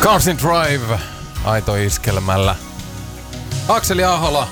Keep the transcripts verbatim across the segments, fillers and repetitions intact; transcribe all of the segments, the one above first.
Carson Drive, aito iskelmällä. Akseli Ahola,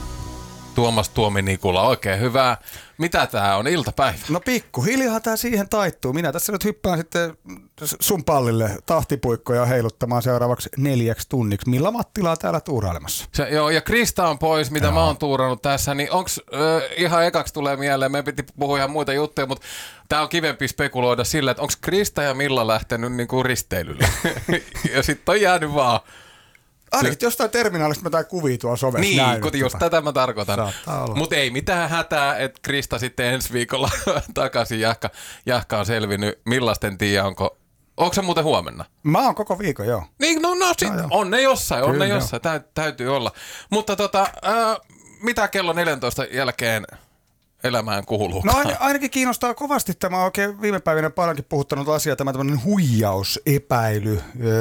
Tuomas Tuomi Nikula, oikein hyvää. Mitä tää on, iltapäivä? No pikkuhiljaa tää siihen taittuu. Minä tässä nyt hyppään sitten sun pallille tahtipuikkoja heiluttamaan seuraavaksi neljäksi tunniksi. Milla Mattilaa täällä tuurailemassa? Se, joo, ja Krista on pois, mitä joo. mä oon tuurannut tässä, niin onks ö, ihan ekaksi tulee mieleen, me piti puhua ihan muita juttuja, mutta tää on kivempi spekuloida sillä, että onks Krista ja Milla lähtenyt niinku risteilylle? Ja sit on jäänyt vaan. Ainakin jostain terminaalista mä tain kuvia tuolla somessa. Niin, kun just tätä mä tarkoitan. Mutta ei mitään hätää, että Krista sitten ensi viikolla takaisin. Jahka, Jahka on selvinnyt. Millaista en tiedä, onko... Onko se muuten huomenna? Mä oon koko viikon, joo. Niin, no, no sit, no, on ne jossain, on Kyllä, ne jossain. Tä, täytyy olla. Mutta tota, äh, mitä kello neljäntoista jälkeen elämään kuuluu? No ain, ainakin kiinnostaa kovasti tämä oikein viime päivinä paljonkin puhuttanut asia, tämä tämmöinen huijausepäily,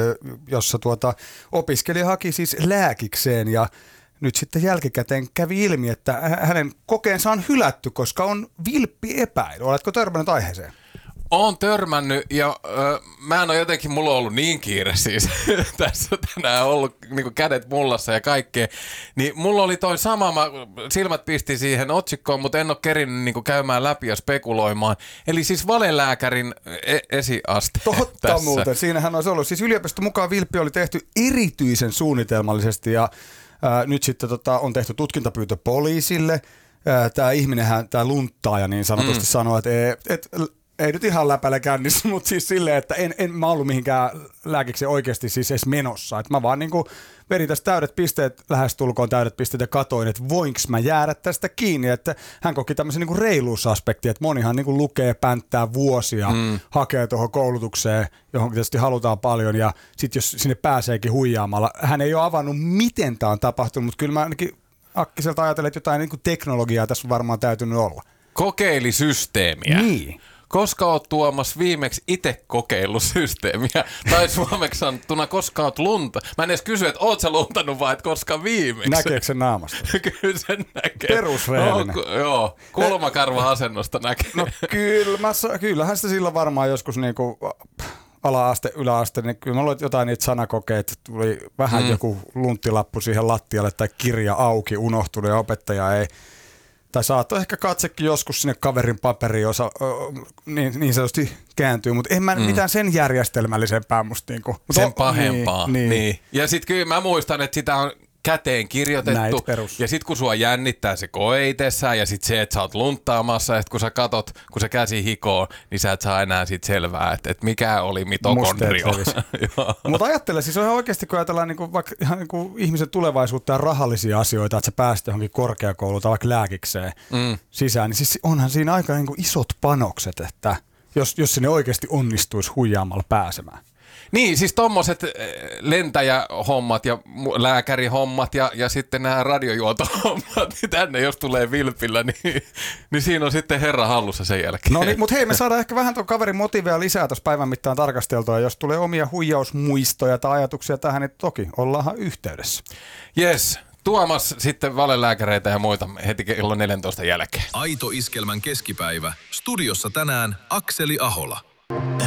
jossa tuota opiskelija haki siis lääkikseen ja nyt sitten jälkikäteen kävi ilmi, että hänen kokeensa on hylätty, koska on vilppiepäily. Oletko törmännyt aiheeseen? Oon törmännyt ja ö, mä en ole jotenkin, mulla on ollut niin kiire siis tässä tänään ollut niin kädet mullassa ja kaikkea, niin mulla oli toi sama, mä silmät pisti siihen otsikkoon, mutta en ole kerinyt niin käymään läpi ja spekuloimaan. Eli siis valelääkärin e- esiaste. Totta tässä. Muuten, siinähän olisi ollut. Siis yliopiston mukaan vilppi oli tehty erityisen suunnitelmallisesti ja ää, nyt sitten tota, on tehty tutkintapyyntö poliisille. Tämä ihminenhän, tämä lunttaaja niin sanotusti mm. sanoo, että et, ei nyt ihan läpällä kännissä, mutta siis silleen, että en, en mä ollut mihinkään lääkiksi oikeasti siis edes menossa. Et mä vaan niinku vedin tästä täydet pisteet, lähestulkoon täydet pisteet ja katoin, että voinko mä jäädä tästä kiinni. Että hän koki tämmöisen niinku reiluusaspektin, että monihan niinku lukee, pänttää vuosia, mm. hakee tuohon koulutukseen, johon tietysti halutaan paljon ja sitten jos sinne pääseekin huijaamalla. Hän ei ole avannut, miten tämä on tapahtunut, mutta kyllä mä ainakin akkiselta ajattelen, että jotain niinku teknologiaa tässä on varmaan täytynyt olla. Kokeilisysteemiä. Niin. Koska oot Tuomas viimeksi itse kokeillut systeemiä? Tai suomeksi sanottuna, koska oot lunta? Mä en edes kysy, että oot sä luntannut vai et koska viimeksi? Näkeekö sen naamasta? Kyllä sen näkee. Perusrehellinen. No, joo, kulmakarva-asennosta näkee. No kyllä, mä, kyllähän sitä silloin varmaan joskus niinku ala-aste, yläaste, niin kyllä mulla oli jotain niitä sanakokeita, tuli vähän mm. joku lunttilappu siihen lattialle tai kirja auki, unohtunut ja opettaja ei. Tai saattoi ehkä katsekin joskus sinne kaverin paperiin osa, niin, niin sanotusti kääntyy, mutta en mä mm. mitään sen järjestelmällisempää musta. Niin kuin, sen pahempaa. Niin, niin. niin. Ja sit kyllä mä muistan, että sitä on käteen kirjoitettu. Ja sit kun sua jännittää se koe itsessään ja sit se, että sä oot lunttaamassa, että kun sä katot, kun se käsi hikoo, niin sä et saa enää sit selvää, että, että mikä oli mitokondrio. Mutta ajattele, siis on ihan oikeasti, kun ajatellaan niin kuin, vaikka ihan niin kuin ihmisen tulevaisuutta ja rahallisia asioita, että sä pääset johonkin korkeakouluun tai vaikka lääkikseen mm. sisään, niin siis onhan siinä aika niin kuin isot panokset, että jos, jos sinne oikeasti onnistuisi huijaamalla pääsemään. Niin, siis tommoset lentäjähommat ja lääkärihommat ja, ja sitten nämä radiojuontohommat, niin tänne jos tulee vilpillä, niin, niin siinä on sitten herra hallussa sen jälkeen. No niin, mutta hei, me saadaan ehkä vähän tuon kaverin motiivia lisää tuossa päivän mittaan tarkasteltua. Jos tulee omia huijausmuistoja tai ajatuksia tähän, niin toki ollaanhan yhteydessä. Yes. Tuomas sitten valelääkäreitä ja muita heti kello neljäntoista jälkeen. Aito iskelmän keskipäivä. Studiossa tänään Akseli Ahola.